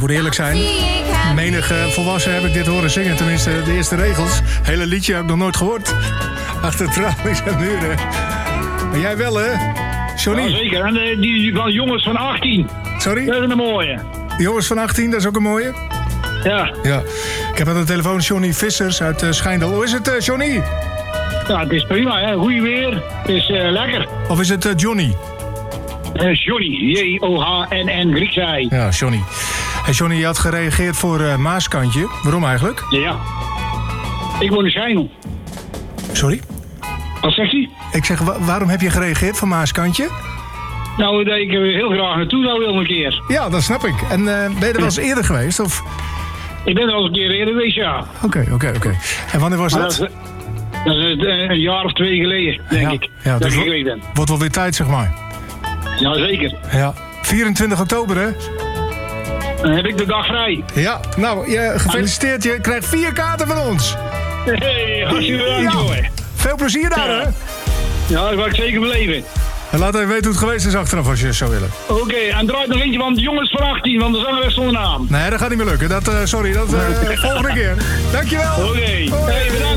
moet eerlijk zijn. Menig volwassen heb ik dit horen zingen. Tenminste, de eerste regels. Hele liedje heb ik nog nooit gehoord. Achter tralies en muren. Maar jij wel, hè? Johnny? Ja, zeker. En die van jongens van 18. Sorry? Dat is een mooie. Jongens van 18, dat is ook een mooie. Ja. Ja. Ik heb aan de telefoon Johnny Vissers uit Schijndel. Hoe is het, Johnny? Ja, het is prima, hè. Goeie weer. Het is lekker. Of is het Johnny? Johnny. John, Grieks hij. Ja, Johnny. Hey, Johnny, je had gereageerd voor Maaskantje. Waarom eigenlijk? Ja. Ik woon in Schijndel. Sorry? Wat zegt hij? Ik zeg, waarom heb je gereageerd voor Maaskantje? Nou, dat ik er heel graag naartoe zou willen een keer. Ja, dat snap ik. En ben je er wel eens eerder geweest? Of? Ik ben er al eens een keer eerder geweest, ja. Oké. En wanneer was dat? Dat is een jaar of 2 geleden, denk ik. Ja, dat dus ik geweest ben. wordt wel weer tijd, zeg maar. Ja, zeker. Ja. 24 oktober, hè? Dan heb ik de dag vrij. Ja, nou, gefeliciteerd. Je krijgt 4 kaarten van ons. Hey, hartstikke bedankt, hoor. Veel plezier daar, hè? Ja, dat wil ik zeker beleven. En laat even weten hoe het geweest is achteraf, als je zou willen. Oké, en draait nog eentje van de jongens van 18, want de zangeres zonder naam. Nee, dat gaat niet meer lukken. Sorry, volgende keer. Dankjewel. Oké. Hey, bedankt.